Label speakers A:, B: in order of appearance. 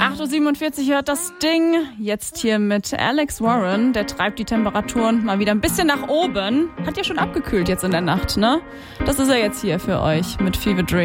A: 8:47 Uhr hört das Ding. Jetzt hier mit Alex Warren. Der treibt die Temperaturen mal wieder ein bisschen nach oben. Hat ja schon abgekühlt jetzt in der Nacht, ne? Das ist er jetzt hier für euch mit Fever Dream.